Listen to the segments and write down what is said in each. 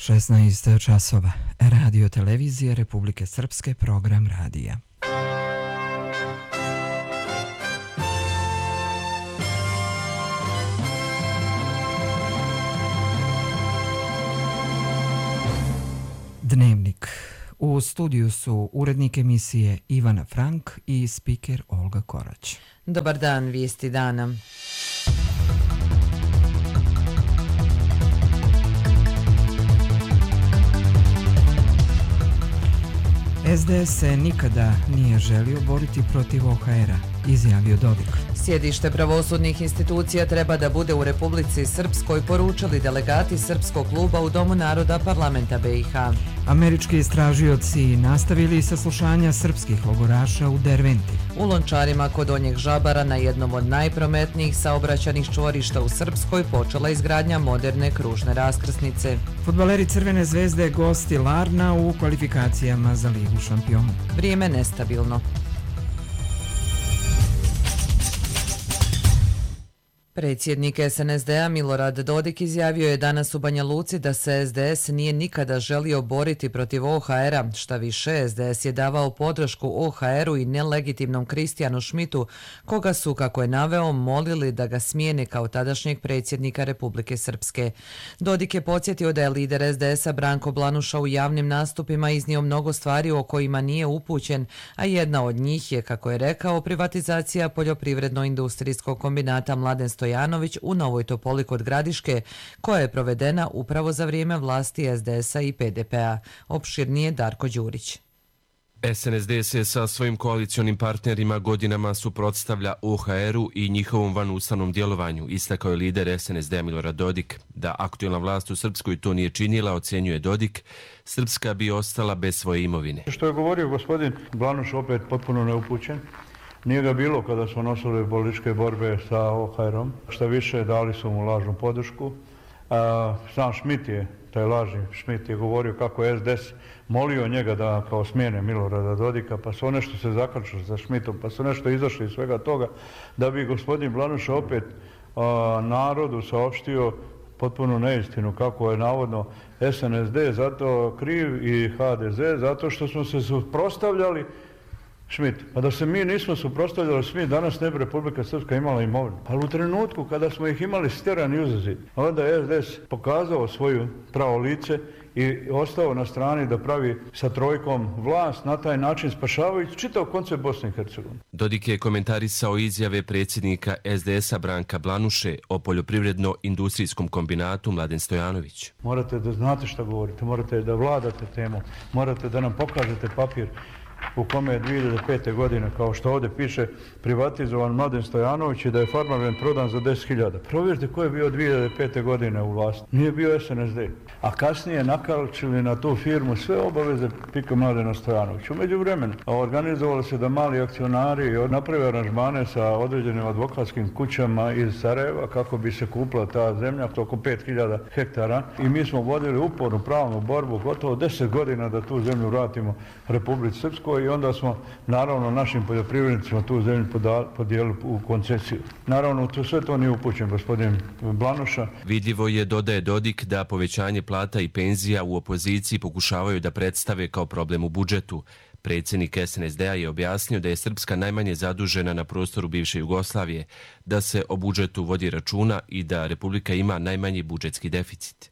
16 časova. Radio televizije Republike Srpske, program radija. Dnevnik. U studiju su urednik emisije Ivana Frank i spiker Olga Korać. Dobar dan, vijesti dana. SDS se nikada nije želio boriti protiv OHR-a, izjavio Dodik. Sjedište pravosudnih institucija treba da bude u Republici Srpskoj, poručili delegati Srpskog kluba u Domu naroda parlamenta BiH. Američki istražioci nastavili saslušanja srpskih logoraša u Derventi. U Lončarima kod Donjeg Žabara, na jednom od najprometnijih saobraćajnih čvorišta u Srpskoj, počela izgradnja moderne kružne raskrsnice. Fudbaleri Crvene zvezde gosti Larna u kvalifikacijama za Ligu šampiona. Vrijeme nestabilno. Predsjednik SNSD-a Milorad Dodik izjavio je danas u Banja Luci da se SDS nije nikada želio boriti protiv OHR-a, šta više SDS je davao podršku OHR-u i nelegitimnom Kristijanu Šmitu, koga su, kako je naveo, molili da ga smijene kao tadašnjeg predsjednika Republike Srpske. Dodik je podsjetio da je lider SDS-a Branko Blanuša u javnim nastupima iznio mnogo stvari o kojima nije upućen, a jedna od njih je, kako je rekao, privatizacija poljoprivredno-industrijskog kombinata Mladen Stojanović u Novoj Topoli kod Gradiške, koja je provedena upravo za vrijeme vlasti SDS-a i PDP-a. Opširnije Darko Đurić. SNSD se sa svojim koalicionim partnerima godinama suprotstavlja OHR-u i njihovom vanustavnom djelovanju, istakao je lider SNSD-a Milorad Dodik. Da aktuelna vlast u Srpskoj to nije činila, ocjenjuje Dodik, Srpska bi ostala bez svoje imovine. Što je govorio gospodin Blanuš, opet potpuno neupućen. Nije ga bilo kada smo nosili političke borbe sa OHR-om. Šta više, dali su mu lažnu podršku. Sam Šmit je, taj lažni Šmit je govorio kako je SDS molio njega da kao smijene Milorada Dodika, pa su nešto se zakačili sa Šmitom, pa su nešto izašli iz svega toga, da bi gospodin Blanuš opet narodu saopštio potpuno neistinu kako je navodno SNSD zato kriv i HDZ zato što smo se suprotstavljali Šmit. Pa da se mi nismo suprotstavljali Šmit, danas ne bi Republika Srpska imala imovinu. Ali u trenutku kada smo ih imali stjerani uzazid, onda je SDS pokazao svoju pravo lice i ostao na strani da pravi sa trojkom vlast, na taj način spašavajući čitav koncept Bosne i Hercegovine. Dodik je komentarisao izjave predsjednika SDS-a Branka Blanuše o poljoprivredno-industrijskom kombinatu Mladen Stojanović. Morate da znate šta govorite, morate da vladate temom, morate da nam pokažete papir u kome je 2005. godine, kao što ovdje piše, privatizovan Mladen Stojanović i da je Farmavren prodan za 10.000. Provjerite ko je bio 2005. godine u vlasti. Nije bio SNSD. A kasnije nakalčili na tu firmu sve obaveze Pika Mladena Stojanovića. U međuvremenu organizovali se da mali akcionari naprave aranžmane sa određenim advokatskim kućama iz Sarajeva kako bi se kupila ta zemlja, oko 5.000 hektara. I mi smo vodili upornu pravnu borbu gotovo 10 godina da tu zemlju vratimo Republici Srpskoj. I onda smo, naravno, našim poljoprivrednicima tu zemlju podijelili u koncesiju. Naravno, sve to nije upućen gospodin Blanuša. Vidljivo je, dodaje Dodik, da povećanje plata i penzija u opoziciji pokušavaju da predstave kao problem u budžetu. Predsjednik SNSD-a je objasnio da je Srpska najmanje zadužena na prostoru bivše Jugoslavije, da se o budžetu vodi računa i da Republika ima najmanji budžetski deficit.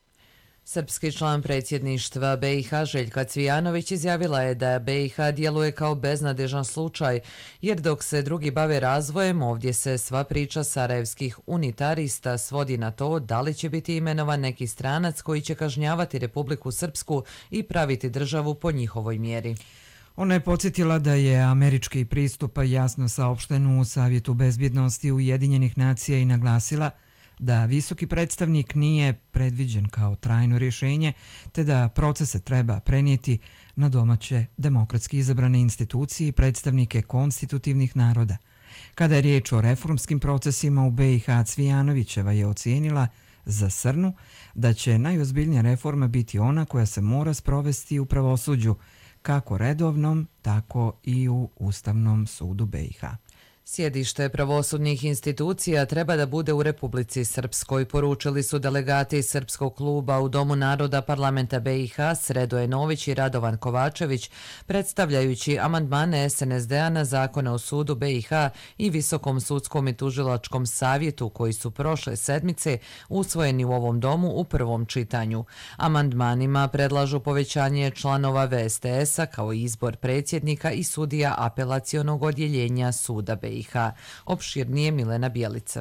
Srpski član predsjedništva BiH Željka Cvijanović izjavila je da BiH djeluje kao beznadežan slučaj, jer dok se drugi bave razvojem, ovdje se sva priča sarajevskih unitarista svodi na to da li će biti imenovan neki stranac koji će kažnjavati Republiku Srpsku i praviti državu po njihovoj mjeri. Ona je podsjetila da je američki pristup jasno saopšten u Savjetu bezbjednosti Ujedinjenih nacija i naglasila da visoki predstavnik nije predviđen kao trajno rješenje, te da procese treba prenijeti na domaće demokratski izabrane institucije i predstavnike konstitutivnih naroda. Kada je riječ o reformskim procesima u BiH, Cvijanovićeva je ocijenila za Srnu da će najozbiljnija reforma biti ona koja se mora sprovesti u pravosuđu, kako redovnom, tako i u Ustavnom sudu BiH. Sjedište pravosudnih institucija treba da bude u Republici Srpskoj, poručili su delegati Srpskog kluba u Domu naroda parlamenta BiH Sredoje Nović i Radovan Kovačević, predstavljajući amandmane SNSD-a na zakone o sudu BiH i Visokom sudskom i tužilačkom savjetu koji su prošle sedmice usvojeni u ovom domu u prvom čitanju. Amandmanima predlažu povećanje članova VSTS-a kao i izbor predsjednika i sudija apelacionog odjeljenja suda BiH. Opširnije Milena Bjelica.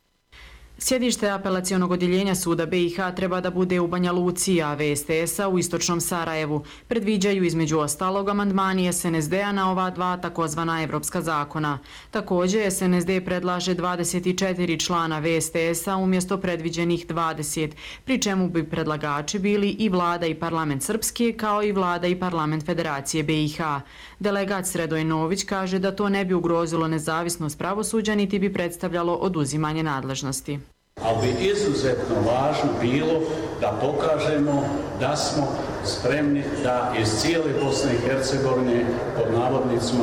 Sjedište apelacionog odjeljenja suda BiH treba da bude u Banja Luci, a VSTS-a u istočnom Sarajevu. Predviđaju između ostalog amandmani SNSD-a na ova dva takozvana evropska zakona. Također, SNSD predlaže 24 člana VSTS-a umjesto predviđenih 20, pri čemu bi predlagači bili i vlada i parlament Srpske, kao i vlada i parlament Federacije BiH. Delegat Sredoje Nović kaže da to ne bi ugrozilo nezavisnost pravosuđa niti bi predstavljalo oduzimanje nadležnosti. Ali bi izuzetno važno bilo da pokažemo da smo spremni da iz cijele Bosne i Hercegovine pod navodnicima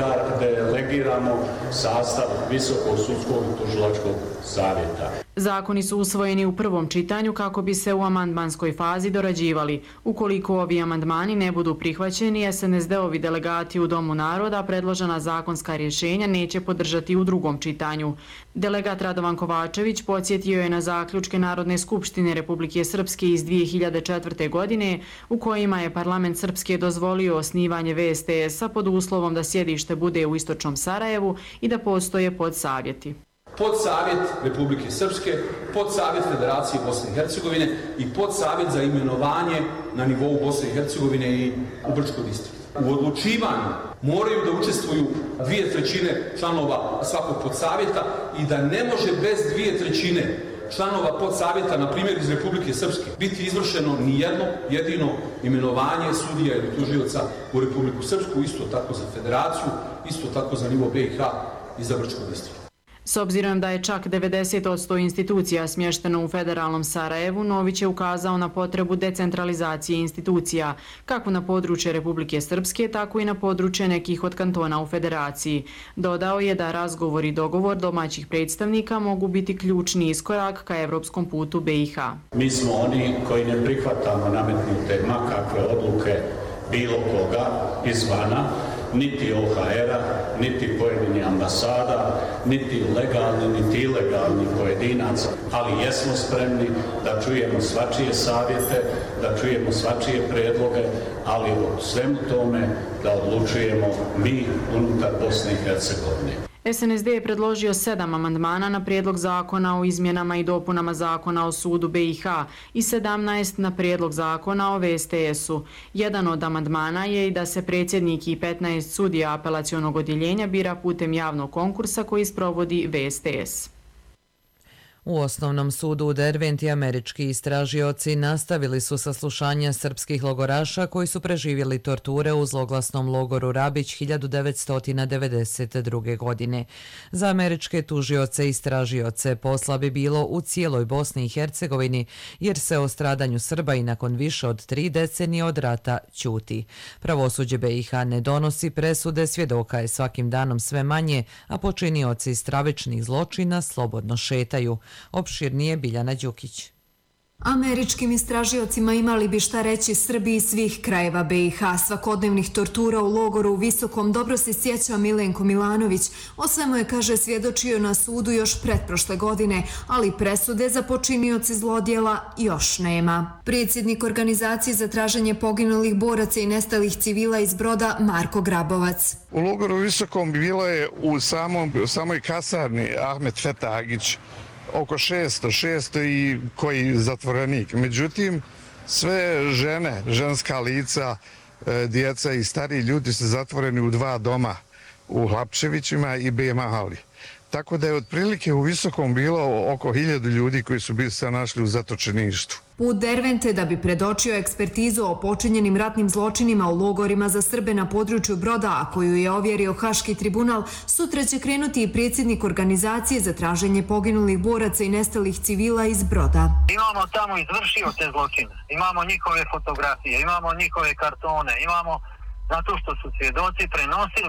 delegiramo sastav Visokog sudskog i tužilačkog savjeta. Zakoni su usvojeni u prvom čitanju kako bi se u amandmanskoj fazi dorađivali. Ukoliko ovi amandmani ne budu prihvaćeni, SNSD-ovi delegati u Domu naroda predložena zakonska rješenja neće podržati u drugom čitanju. Delegat Radovan Kovačević podsjetio je na zaključke Narodne skupštine Republike Srpske iz 2004. godine u kojima je parlament Srpske dozvolio osnivanje VSTS-a pod uslovom da sjedište bude u istočnom Sarajevu i da postoje podsavjeti. Podsavjet Republike Srpske, podsavjet Federacije Bosne i Hercegovine i podsavjet za imenovanje na nivou Bosne i Hercegovine i u Brčkoj distriktu. U odlučivanju moraju da učestvuju 2/3 članova svakog podsavjeta i da ne može bez 2/3 članova podsavjeta, na primjer iz Republike Srpske, biti izvršeno ni jedno jedino imenovanje sudija ili tužioca u Republiku Srpsku, isto tako za Federaciju, isto tako za nivo BiH i za Brčkoj distriktu. S obzirom da je čak 90% institucija smješteno u federalnom Sarajevu, Nović je ukazao na potrebu decentralizacije institucija, kako na područje Republike Srpske, tako i na područje nekih od kantona u federaciji. Dodao je da razgovor i dogovor domaćih predstavnika mogu biti ključni iskorak ka evropskom putu BiH. Mi smo oni koji ne prihvatamo nametnute makakve odluke bilo koga izvana, niti OHR-a, niti pojedini ambasada, niti legalni, niti ilegalni pojedinaca, ali jesmo spremni da čujemo svačije savjete, da čujemo svačije predloge, ali o svemu tome da odlučujemo mi unutar Bosne i Hercegovine. SNSD je predložio 7 amandmana na prijedlog zakona o izmjenama i dopunama zakona o sudu BiH i 17 na prijedlog zakona o VSTS-u. Jedan od amandmana je i da se predsjednik i 15 sudija apelacionog odjeljenja bira putem javnog konkursa koji sprovodi VSTS. U Osnovnom sudu u Derventi američki istražioci nastavili su saslušanja srpskih logoraša koji su preživjeli torture u zloglasnom logoru Rabić 1992. godine. Za američke tužioce i istražioce posla bi bilo u cijeloj Bosni i Hercegovini jer se o stradanju Srba i nakon više od 3 decenije od rata ćuti. Pravosuđe BiH ne donosi presude, svjedoka je svakim danom sve manje, a počinioci stravičnih zločina slobodno šetaju. Opširnije Biljana Đukić. Američkim istražiocima imali bi šta reći Srbi iz svih krajeva BiH. Svakodnevnih tortura u logoru u Visokom dobro se sjeća Milenko Milanović. O svemu je, kaže, svjedočio na sudu još pretprošle godine, ali presude za počinioce zlodjela još nema. Predsjednik organizacije za traženje poginulih boraca i nestalih civila iz Broda Marko Grabovac. U logoru Visokom bilo je u samoj kasarni Ahmet Fetagić oko 600 i koji zatvorenik. Međutim, sve žene, ženska lica, djeca i stariji ljudi su zatvoreni u 2 doma, u Hlapčevićima i Bemahali. Tako da je otprilike u Visokom bilo oko 1000 ljudi koji su bili se našli u zatočeništvu. Put Dervente da bi predočio ekspertizu o počinjenim ratnim zločinima u logorima za Srbe na području Broda, a koju je ovjerio Haški tribunal, sutra će krenuti i predsjednik organizacije za traženje poginulih boraca i nestalih civila iz Broda. Imamo tamo izvršioce zločine, imamo njihove fotografije, imamo njihove kartone, imamo zato što su svjedoci prenosili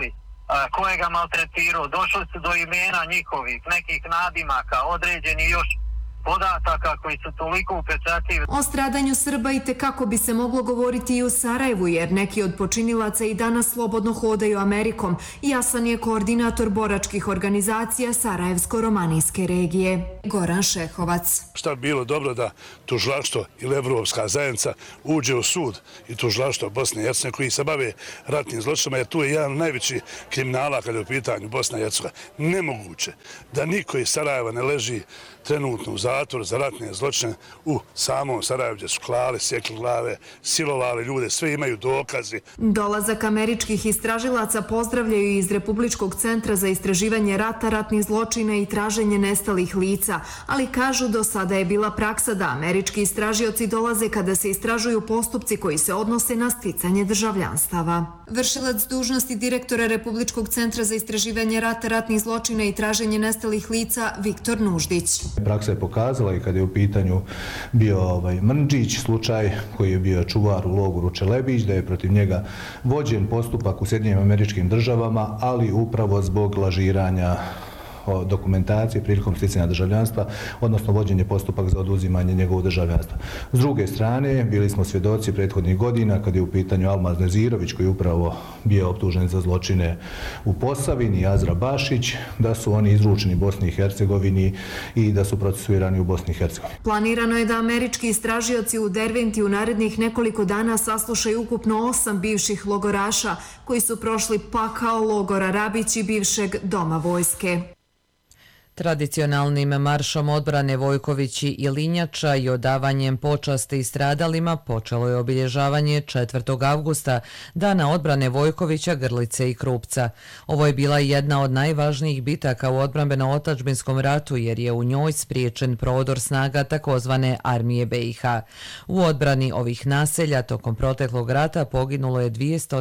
ko je ga maltretirao. Došli su do imena njihovih, nekih nadimaka, određeni još podataka koji su toliko upečatljivi. O stradanju Srba i tekako bi se moglo govoriti i u Sarajevu, jer neki od počinilaca i danas slobodno hodaju Amerikom. Jasan je koordinator boračkih organizacija Sarajevsko-romanijske regije, Goran Šehovac. Šta bi bilo dobro da tužilaštvo ili Evropska zajednica uđe u sud i tužilaštvo Bosne i Hercegovine koji se bave ratnim zločinima, jer tu je jedan najveći kriminala kada je u pitanju Bosna i Hercegovina. Nemoguće da niko iz Sarajeva ne leži trenutno u zatvor za ratne zločine u samom Sarajevu, gdje su klali, sjekli glave, silovali ljude, sve imaju dokazi. Dolazak američkih istražilaca pozdravljaju iz Republičkog centra za istraživanje rata, ratnih zločina i traženje nestalih lica, ali kažu do sada je bila praksa da američki istražioci dolaze kada se istražuju postupci koji se odnose na sticanje državljanstava. Vršilac dužnosti direktora Republičkog centra za istraživanje rata, ratnih zločina i traženje nestalih lica Viktor Nuždić. Praksa je pokazala i kada je u pitanju bio Mrnđić, slučaj koji je bio čuvar u logoru Čelebić, da je protiv njega vođen postupak u Sjedinjenim Američkim Državama, ali upravo zbog lažiranja dokumentacije prilikom sticanja državljanstva, odnosno vođenje postupak za oduzimanje njegovog državljanstva. S druge strane, bili smo svjedoci prethodnih godina kad je u pitanju Almaz Nezirović, koji je upravo bio optužen za zločine u Posavini, i Azra Bašić, da su oni izručeni Bosni i Hercegovini i da su procesuirani u Bosni i Hercegovini. Planirano je da američki istražioci u Derventi u narednih nekoliko dana saslušaju ukupno 8 bivših logoraša koji su prošli pakao logora Rabić i bivšeg doma vojske. Tradicionalnim maršom odbrane Vojkovići i Linjača i odavanjem počasti stradalima počelo je obilježavanje 4. avgusta, Dana odbrane Vojkovića, Grlice i Krupca. Ovo je bila jedna od najvažnijih bitaka u odbrambeno-otadžbinskom ratu jer je u njoj spriječen prodor snaga takozvane armije BiH. U odbrani ovih naselja tokom proteklog rata poginulo je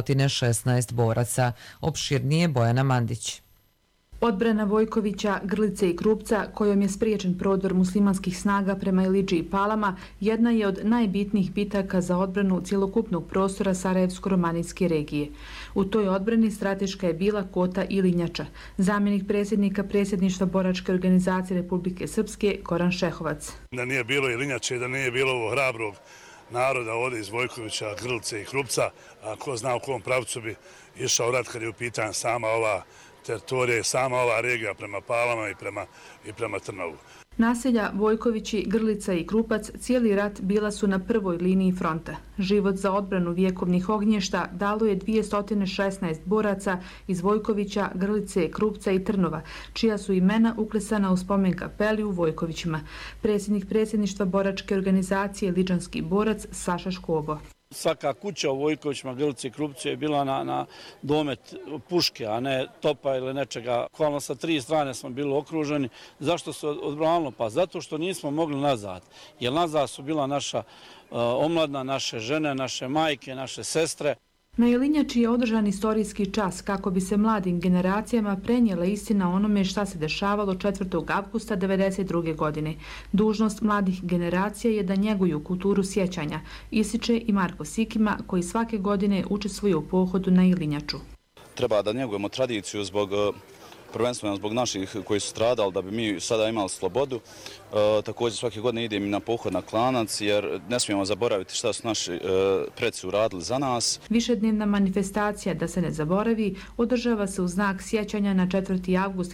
216 boraca. Opširnije Bojana Mandić. Odbrana Vojkovića, Grlice i Krupca, kojom je spriječen prodor muslimanskih snaga prema Iliđi i Palama, jedna je od najbitnijih bitaka za odbranu cjelokupnog prostora Sarajevsko-romanijske regije. U toj odbrani strateška je bila Kota Ilinjača. Zamjenik predsjednika predsjedništva boračke organizacije Republike Srpske, Goran Šehovac. Da nije bilo Ilinjače i da nije bilo ovo hrabrog naroda ovdje iz Vojkovića, Grlice i Krupca, a ko zna u kom pravcu bi išao rat kad je u pitanju sama ova teritorija i sama ova regija prema Palama i prema Trnovu. Naselja Vojkovići, Grlica i Krupac cijeli rat bila su na prvoj liniji fronta. Život za odbranu vjekovnih ognješta dalo je 216 boraca iz Vojkovića, Grlice, Krupca i Trnova, čija su imena uklesana u spomen kapeli u Vojkovićima. Predsjednik predsjedništva boračke organizacije Liđanski borac Saša Škobo. Svaka kuća u Vojkovićima, Grlici i Krupcu je bila na domet puške, a ne topa ili nečega. Hvalno sa 3 strane smo bili okruženi. Zašto se odbranilo? Pa zato što nismo mogli nazad. Jer nazad su bila naša omladna, naše žene, naše majke, naše sestre. Na Ilinjači je održan istorijski čas kako bi se mladim generacijama prenijela istina o onome šta se dešavalo 4. avgusta 1992. godine. Dužnost mladih generacija je da njeguju kulturu sjećanja, ističe i Marko Sikima, koji svake godine učestvuje u pohodu na Ilinjaču. Treba da njegujemo tradiciju prvenstveno zbog naših koji su stradali, da bi mi sada imali slobodu. Također svake godine idem na pohod na Klanac jer ne smijemo zaboraviti šta su naši preci uradili za nas. Višednevna manifestacija Da se ne zaboravi održava se u znak sjećanja na 4. avgust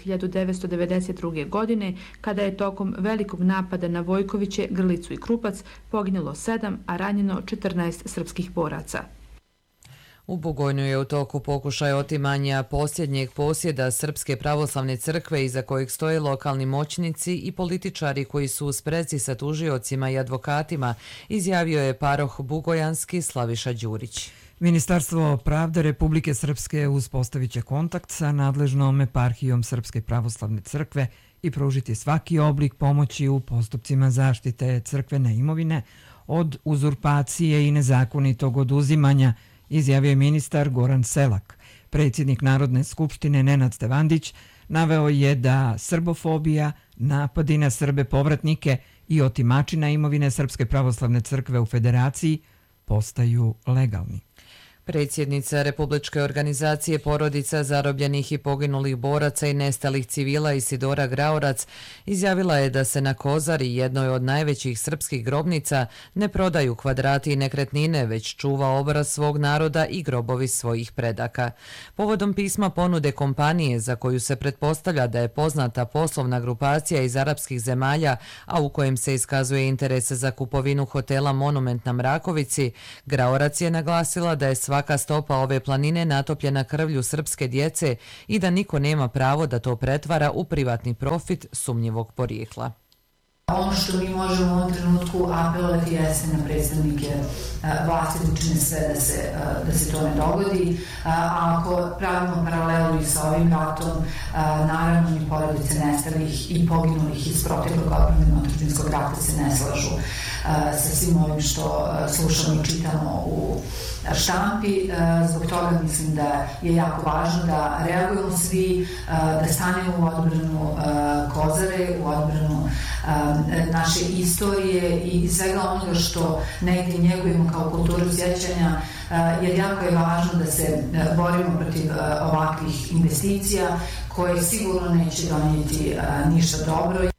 1992. godine kada je tokom velikog napada na Vojkoviće, Grlicu i Krupac poginulo 7, a ranjeno 14 srpskih boraca. U Bugojnu je u toku pokušaj otimanja posljednjeg posjeda Srpske pravoslavne crkve iza kojeg stoje lokalni moćnici i političari koji su u sprezi sa tužiocima i advokatima, izjavio je paroh bugojanski Slaviša Đurić. Ministarstvo pravde Republike Srpske uspostavit će kontakt sa nadležnom eparhijom Srpske pravoslavne crkve i pružiti svaki oblik pomoći u postupcima zaštite crkvene imovine od uzurpacije i nezakonitog oduzimanja, izjavio je ministar Goran Selak. Predsjednik Narodne skupštine Nenad Stevandić naveo je da srbofobija, napadi na Srbe povratnike i otimačina imovine Srpske pravoslavne crkve u Federaciji postaju legalni. Predsjednica Republičke organizacije porodica zarobljenih i poginulih boraca i nestalih civila Isidora Graorac izjavila je da se na Kozari, jednoj od najvećih srpskih grobnica, ne prodaju kvadrati i nekretnine, već čuva obraz svog naroda i grobovi svojih predaka. Povodom pisma ponude kompanije za koju se pretpostavlja da je poznata poslovna grupacija iz arapskih zemalja, a u kojem se iskazuje interes za kupovinu hotela Monument na Mrakovici, Graorac je naglasila da je svaka stopa ove planine natopljena krvlju srpske djece i da niko nema pravo da to pretvara u privatni profit sumnjivog porijekla. Ono što mi možemo u ovom trenutku apelovati jeste na predstavnike vlasti da učine sve da se to ne dogodi. A ako pravimo paralelu i sa ovim ratom, naravno i porodice nestalih i poginulih iz proteklog odbrane otadžbinskog rata se ne slažu sa svim ovim što slušamo i čitamo u štampi. Zbog toga mislim da je jako važno da reagujemo svi, da stanemo u odbranu Kozare, u odbranu naše istorije i svega onoga što negdje njegujemo kao kulturu sjećanja, jer jako je važno da se borimo protiv ovakvih investicija koje sigurno neće donijeti ništa dobro.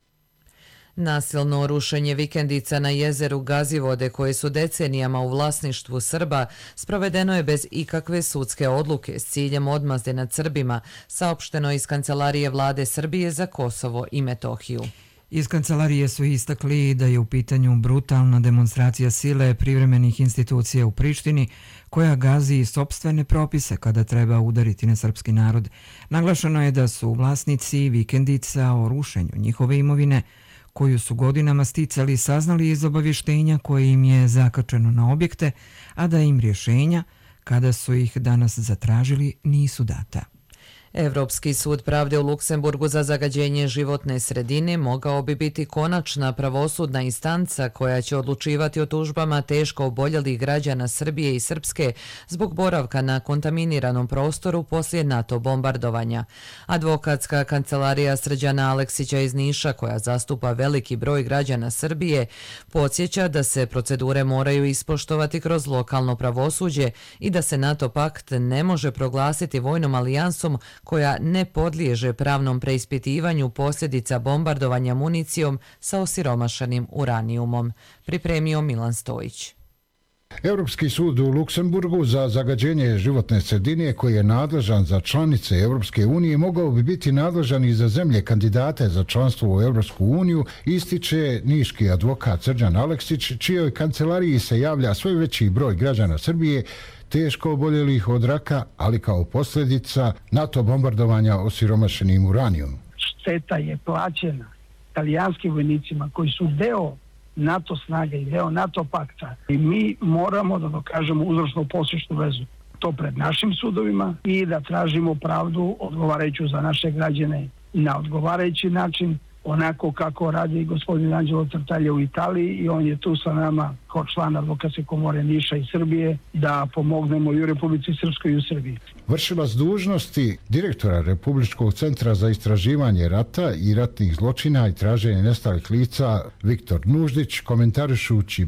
Nasilno rušenje vikendica na jezeru Gazivode, koje su decenijama u vlasništvu Srba, sprovedeno je bez ikakve sudske odluke s ciljem odmazde nad Srbima, saopšteno iz Kancelarije vlade Srbije za Kosovo i Metohiju. Iz kancelarije su istakli da je u pitanju brutalna demonstracija sile privremenih institucija u Prištini koja gazi sopstvene propise kada treba udariti na srpski narod. Naglašeno je da su vlasnici vikendica o rušenju njihove imovine koju su godinama sticali saznali iz obavještenja koje im je zakačeno na objekte, a da im rješenja, kada su ih danas zatražili, nisu data. Evropski sud pravde u Luksemburgu za zagađenje životne sredine mogao bi biti konačna pravosudna instanca koja će odlučivati o tužbama teško oboljelih građana Srbije i Srpske zbog boravka na kontaminiranom prostoru poslije NATO bombardovanja. Advokatska kancelarija Srđana Aleksića iz Niša, koja zastupa veliki broj građana Srbije, podsjeća da se procedure moraju ispoštovati kroz lokalno pravosuđe i da se NATO pakt ne može proglasiti vojnom alijansom koja ne podliježe pravnom preispitivanju posljedica bombardovanja municijom sa osiromašenim uranijumom. Pripremio Milan Stojić. Europski sud u Luksemburgu za zagađenje životne sredine, koji je nadležan za članice Europske unije, mogao bi biti nadležan i za zemlje kandidate za članstvo u Europsku uniju, ističe niški advokat Srđan Aleksić, čijoj kancelariji se javlja sve veći broj građana Srbije teško oboljelih od raka, ali kao posljedica NATO bombardovanja osiromašenim uranijom. Šteta je plaćena italijanskim vojnicima koji su deo NATO snage i deo NATO pakta. I mi moramo da dokažemo uzročno posljedičnu vezu. To pred našim sudovima i da tražimo pravdu odgovarajuću za naše građane na odgovarajući način, onako kako radi gospodin Anđelo Tartalje u Italiji, i on je tu sa nama kao član advokatske komore Niša i Srbije da pomognemo i u Republici Srpskoj i u Srbiji. Vršilac dužnosti direktora Republičkog centra za istraživanje rata i ratnih zločina i traženje nestalih lica Viktor Nuždić, komentarišući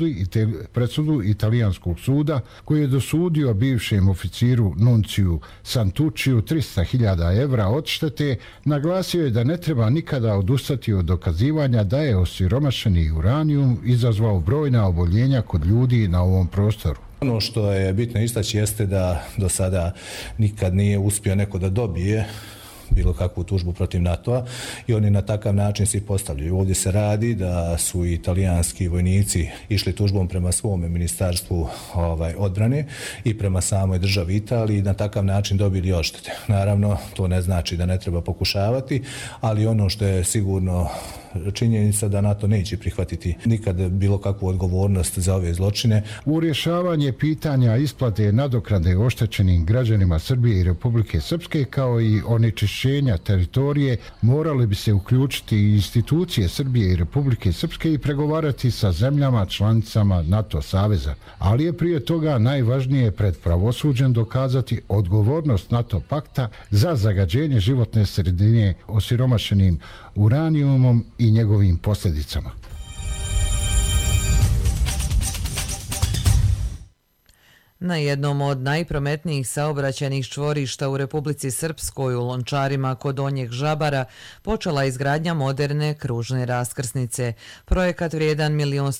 presudu italijanskog suda koji je dosudio bivšem oficiru Nunciju Santučiju 300.000 evra odštete, naglasio je da ne treba nikada odustati od dokazivanja da je osiromašeni uranijum izazvao brojna oboljenja kod ljudi na ovom prostoru. Ono što je bitno istaći jeste da do sada nikad nije uspio neko da dobije bilo kakvu tužbu protiv NATO-a i oni na takav način se postavljaju. Ovdje se radi da su italijanski vojnici išli tužbom prema svome ministarstvu odbrane i prema samoj državi Italiji i na takav način dobili odštete. Naravno, to ne znači da ne treba pokušavati, ali ono što je sigurno činjenica da NATO neće prihvatiti nikad bilo kakvu odgovornost za ove zločine. U rješavanje pitanja isplate nadoknade oštećenim građanima Srbije i Republike Srpske kao i onečišćenja teritorije morali bi se uključiti i institucije Srbije i Republike Srpske i pregovarati sa zemljama članicama NATO saveza. Ali je prije toga najvažnije pred pravosuđem dokazati odgovornost NATO pakta za zagađenje životne sredine osiromašenim uranijumom i njegovim posljedicama. Na jednom od najprometnijih saobraćajnih čvorišta u Republici Srpskoj u Lončarima kod Donjeg Žabara počela je izgradnja moderne kružne raskrsnice. Projekat vrijedan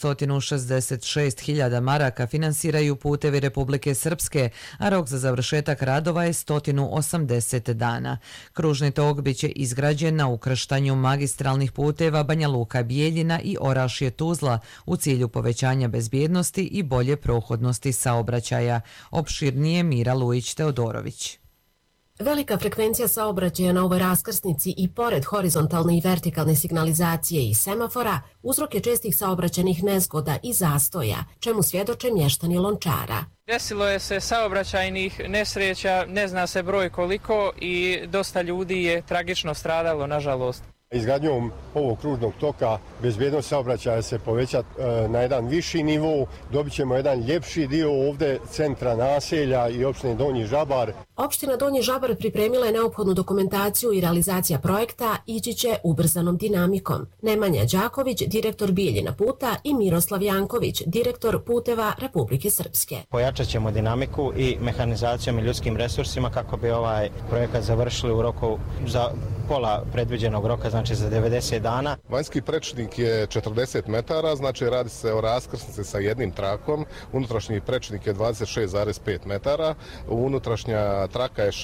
1.166.000 maraka finansiraju Putevi Republike Srpske, a rok za završetak radova je 180 dana. Kružni tok biće izgrađen na ukrštanju magistralnih puteva Banja Luka-Bijeljina i Orašje-Tuzla u cilju povećanja bezbjednosti i bolje prohodnosti saobraćaja. Opširnije Mira Lujić-Teodorović. Velika frekvencija saobraćaja na ovoj raskrsnici i pored horizontalne i vertikalne signalizacije i semafora uzrok je čestih saobraćajnih nezgoda i zastoja, čemu svjedoče mještani Lončara. Desilo je se saobraćajnih nesreća, ne zna se broj koliko i dosta ljudi je tragično stradalo, nažalost. Izgradnjom ovog kružnog toka bezbjednost saobraćaja se poveća na jedan viši nivo, dobit ćemo jedan ljepši dio ovdje centra naselja i opštine Donji Žabar. Opština Donji Žabar pripremila je neophodnu dokumentaciju i realizacija projekta ići će ubrzanom dinamikom. Nemanja Đaković, direktor Bijeljina puta i Miroslav Janković, direktor Puteva Republike Srpske. Pojačat ćemo dinamiku i mehanizacijom i ljudskim resursima kako bi ovaj projekat završili u roku za pola predviđenog roka, znači za 90 dana. Vanjski prečnik je 40 metara, znači radi se o raskrsnici sa jednim trakom. Unutrašnji prečnik je 26,5 metara, unutrašnja traka je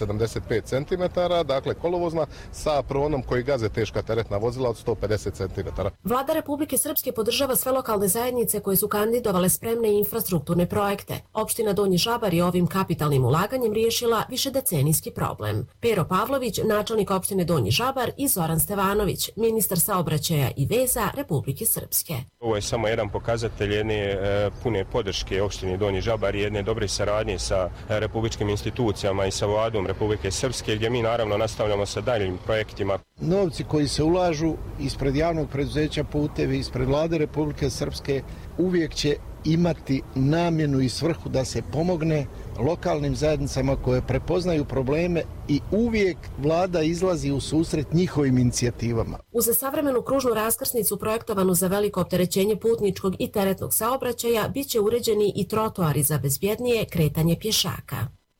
675 cm, dakle kolovozna sa pronom koji gaze teška teretna vozila od 150 cm. Vlada Republike Srpske podržava sve lokalne zajednice koje su kandidovale spremne infrastrukturne projekte. Opština Donji Žabar je ovim kapitalnim ulaganjem riješila višedecenijski problem. Pero Pavlović, načelnik opštine Donji Žabar, i Zoran Stevanović, ministar saobraćaja i veza Republike Srpske. Ovo je samo jedan pokazatelj jedne pune podrške opštini Donji Žabar i jedne dobre saradnje sa republičkim institucijama i sa vladom Republike Srpske, gdje mi naravno nastavljamo sa daljim projektima. Novci koji se ulažu ispred javnog preduzeća Putevi, ispred vlade Republike Srpske, uvijek će imati namjenu i svrhu da se pomogne lokalnim zajednicama koje prepoznaju probleme i uvijek vlada izlazi u susret njihovim inicijativama. Uz savremenu kružnu raskrsnicu projektovanu za veliko opterećenje putničkog i teretnog saobraćaja biće uređeni i trotoari za bezbjednije kretanje pješaka.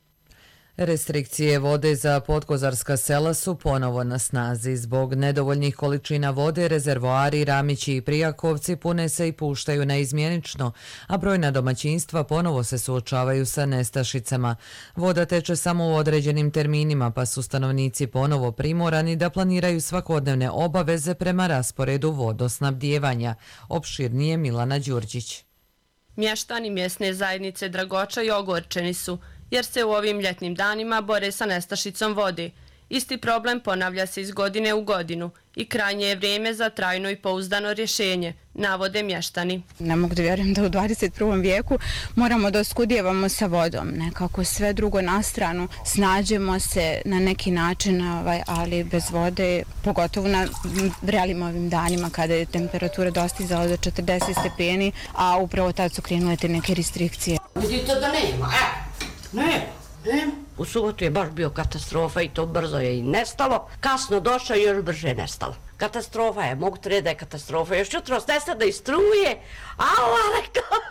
Restrikcije vode za podkozarska sela su ponovo na snazi. Zbog nedovoljnih količina vode, rezervoari Ramići i Prijakovci pune se i puštaju neizmjenično, a brojna domaćinstva ponovo se suočavaju sa nestašicama. Voda teče samo u određenim terminima, pa su stanovnici ponovo primorani da planiraju svakodnevne obaveze prema rasporedu vodosnabdijevanja. Opširnije Milana Đurđić. Mještani mjesne zajednice Dragoča i ogorčeni su, jer se u ovim ljetnim danima bore sa nestašicom vode. Isti problem ponavlja se iz godine u godinu i krajnje je vrijeme za trajno i pouzdano rješenje, navode mještani. Ne mogu da vjerujem da u 21. vijeku moramo da oskudijevamo sa vodom, nekako sve drugo na stranu, snađemo se na neki način, ali bez vode, pogotovo na vrelim ovim danima kada je temperatura dostizala do 40 stepeni, a upravo tad su krenule te neke restrikcije. Vidite da nema, Ne. U subotu je baš bio katastrofa i to brzo je i nestalo. Kasno došao i još brže nestalo. Katastrofa je, mogu te reći da je katastrofa. Još jutro nestade i struje. A ova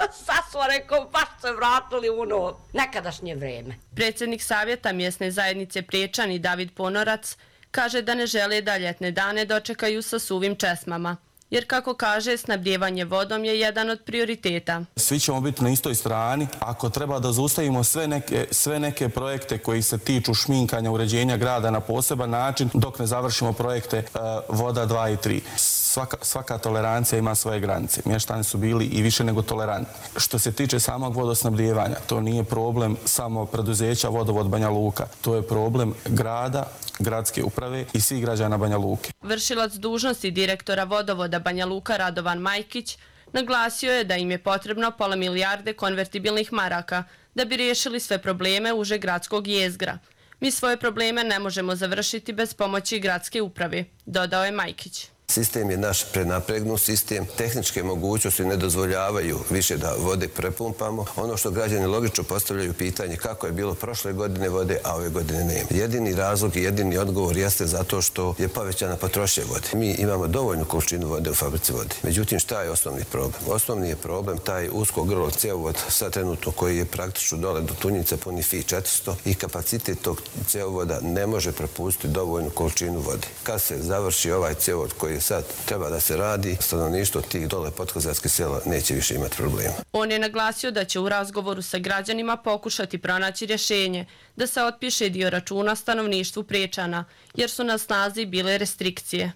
rekao, baš se vratili u ono nekadašnje vrijeme. Predsjednik savjeta mjesne zajednice Priječani David Ponorac kaže da ne žele da ljetne dane dočekaju sa suvim česmama. Jer, kako kaže, snabdijevanje vodom je jedan od prioriteta. Svi ćemo biti na istoj strani. Ako treba da zaustavimo sve neke projekte koji se tiču šminkanja, uređenja grada na poseban način, dok ne završimo projekte voda 2 i 3. Svaka tolerancija ima svoje granice. Mještani su bili i više nego tolerantni. Što se tiče samog vodosnabdijevanja, to nije problem samo preduzeća Vodovod Banja Luka. To je problem grada, gradske uprave i svih građana Banja Luke. Vršilac dužnosti direktora Vodovoda Banja Luka Radovan Majkić naglasio je da im je potrebno pola milijarde konvertibilnih maraka da bi riješili sve probleme uže gradskog jezgra. Mi svoje probleme ne možemo završiti bez pomoći gradske uprave, dodao je Majkić. Sistem je naš prenapregnut sistem. Tehničke mogućnosti ne dozvoljavaju više da vode prepumpamo. Ono što građani logično postavljaju pitanje kako je bilo prošle godine vode, a ove godine nema. Jedini razlog i jedini odgovor jeste zato što je povećana potrošnja vode. Mi imamo dovoljnu količinu vode u fabrici vode. Međutim, šta je osnovni problem? Osnovni je problem taj usko grlo cjevovod sad trenutno koji je praktično dole do Tunjice puni FI 400 i kapacitet tog cjevovoda ne može propustiti dovoljnu količinu vode. Kad se završi ovaj cjevovod koji sad treba da se radi, stanovništvo tih dole podkozarskih sela neće više imati problema. On je naglasio da će u razgovoru sa građanima pokušati pronaći rješenje da se otpiše dio računa stanovništvu Priječana, jer su na snazi bile restrikcije.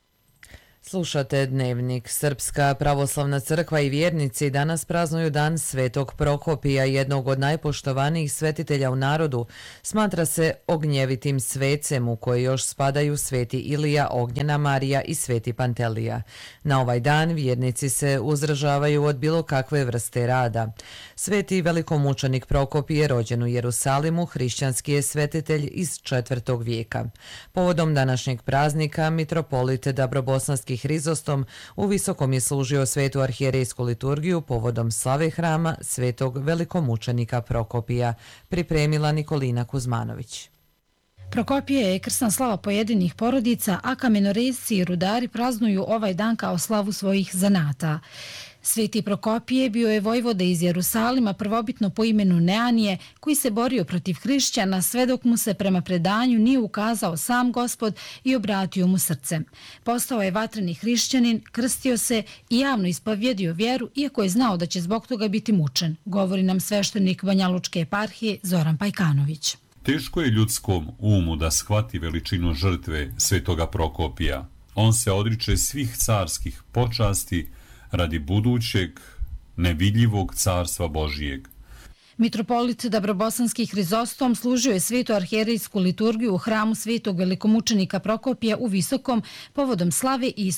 Slušate Dnevnik. Srpska pravoslavna crkva i vjernici danas praznuju dan Svetog Prokopija, jednog od najpoštovanijih svetitelja u narodu. Smatra se ognjevitim svecem u koji još spadaju Sveti Ilija, Ognjena Marija i Sveti Pantelija. Na ovaj dan vjernici se uzdržavaju od bilo kakve vrste rada. Sveti velikomučenik Prokopije, rođen u Jerusalimu, hrišćanski je svetitelj iz 4. vijeka. Povodom današnjeg praznika mitropolit Dabrobosanski Hrizostom u Visokom je služio svetu arhijerejsku liturgiju povodom slave hrama svetog velikomučenika Prokopija, pripremila Nikolina Kuzmanović. Prokopije je krsna slava pojedinih porodica, a kamenorezci i rudari praznuju ovaj dan kao slavu svojih zanata. Sveti Prokopije bio je vojvoda iz Jerusalima, prvobitno po imenu Neanije, koji se borio protiv hrišćana sve dok mu se prema predanju nije ukazao sam Gospod i obratio mu srce. Postao je vatreni hrišćanin, krstio se i javno ispovjedio vjeru, iako je znao da će zbog toga biti mučen, govori nam sveštenik Banjalučke eparhije Zoran Pajkanović. Teško je ljudskom umu da shvati veličinu žrtve svetoga Prokopija. On se odriče svih carskih počasti radi budućeg, nevidljivog carstva Božijeg. Mitropolit Dabrobosanski Hrizostom služio je svetu arhijerejsku liturgiju u hramu svetog velikomučenika Prokopija u Visokom povodom slave i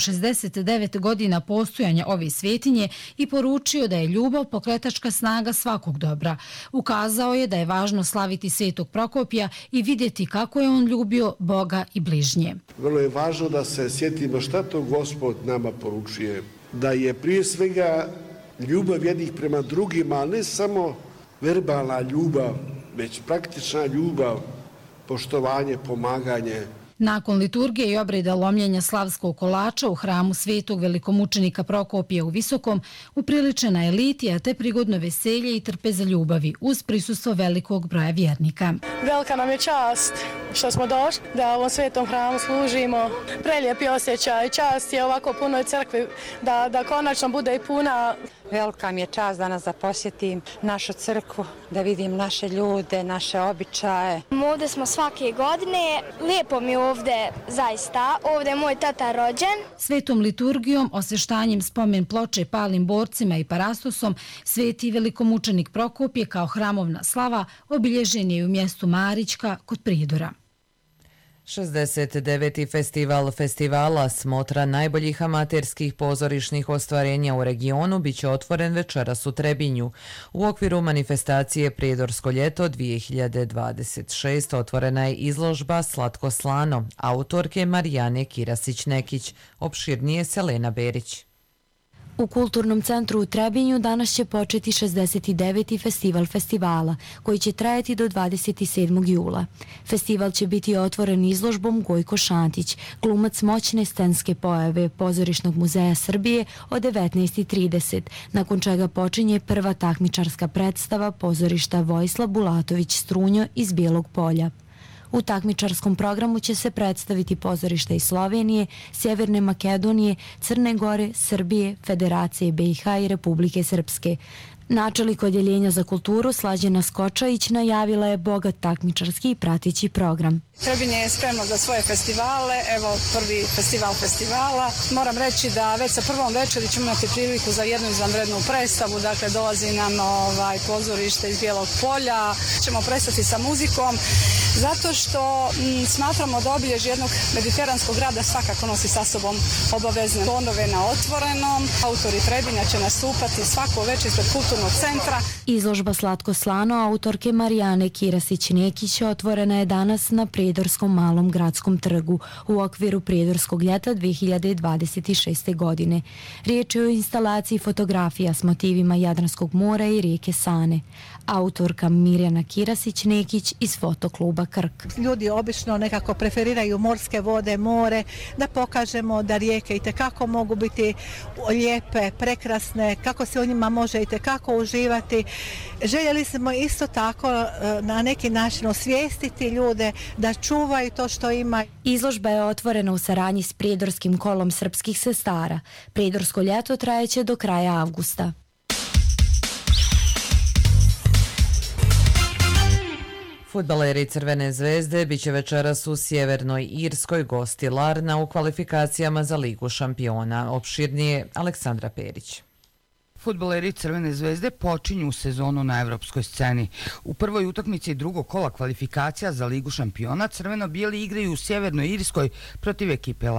169 godina postojanja ove svetinje i poručio da je ljubav pokretačka snaga svakog dobra. Ukazao je da je važno slaviti svetog Prokopija i vidjeti kako je on ljubio Boga i bližnje. Vrlo je važno da se sjetimo šta to Gospod nama poručuje. Da je prije svega ljubav jednih prema drugima, ali ne samo verbalna ljubav, već praktična ljubav, poštovanje, pomaganje. Nakon liturgije i obreda lomljenja slavskog kolača u hramu svetog velikomučenika Prokopija u Visokom upriličena je litija te prigodno veselje i trpeza ljubavi uz prisustvo velikog broja vjernika. Velika nam je čast što smo došli da u ovom svetom hramu služimo. Prelijepi osjećaj, čast je ovako punoj crkvi da konačno bude i puna. Velika mi je čast danas da posjetim našu crkvu, da vidim naše ljude, naše običaje. Ovdje smo svake godine, lijepo mi je ovdje zaista, ovdje je moj tata rođen. Svetom liturgijom, osveštanjem spomen ploče palim borcima i parastosom, sveti velikomučenik Prokopije kao hramovna slava obilježen je u mjestu Marićka kod Prijedora. 69. festival festivala smotra najboljih amaterskih pozorišnih ostvarenja u regionu biće otvoren večeras u Trebinju. U okviru manifestacije Prijedorsko ljeto 2026 otvorena je izložba Slatko slano, autorke Marijane Kirasić-Nekić, opširnije Selena Berić. U Kulturnom centru u Trebinju danas će početi 69. festival festivala, koji će trajati do 27. jula. Festival će biti otvoren izložbom Gojko Šantić, glumac moćne scenske pojave Pozorišnog muzeja Srbije od 19:30, nakon čega počinje prva takmičarska predstava pozorišta Vojislav Bulatović Strunjo iz Bijelog Polja. U takmičarskom programu će se predstaviti pozorišta iz Slovenije, Sjeverne Makedonije, Crne Gore, Srbije, Federacije BiH i Republike Srpske. Načelnik odjeljenja za kulturu Slađena Skočajić najavila je bogat takmičarski i prateći program. Trebinje je spremno za svoje festivale, evo prvi festival festivala. Moram reći da već sa prvom večeri ćemo imati priliku za jednu izvanrednu predstavu, dakle dolazi nam pozorište iz Bijelog Polja, ćemo prestati sa muzikom, zato što smatramo da obilježje jednog mediteranskog grada svakako nosi sa sobom obavezne tonove na otvorenom. Autori Trebinja će nastupati svako večer ispred kulturnog kulturnog centra. Izložba Slatko slano autorke Marijane Kirasić-Nekić otvorena je danas na Prijedorskom malom gradskom trgu u okviru Prijedorskog ljeta 2026. godine. Riječ je o instalaciji fotografija s motivima Jadranskog mora i rijeke Sane. Autorka Mirjana Kirasić-Nekić iz fotokluba Krk. Ljudi obično nekako preferiraju morske vode, more, da pokažemo da rijeke itekako mogu biti lijepe, prekrasne, kako se u njima može itekako uživati. Željeli smo isto tako na neki način osvijestiti ljude da čuvaju to što imaju. Izložba je otvorena u saradnji s Prijedorskim kolom srpskih sestara. Prijedorsko ljeto trajeće do kraja avgusta. Fudbaleri Crvene zvezde biće večeras u Sjevernoj Irskoj gosti Larna u kvalifikacijama za Ligu šampiona. Opširnije Aleksandra Perić. Fudbaleri Crvene zvezde počinju sezonu na evropskoj sceni. U prvoj utakmici drugog kola kvalifikacija za Ligu šampiona crveno-bijeli igraju u Sjevernoj Irskoj protiv ekipe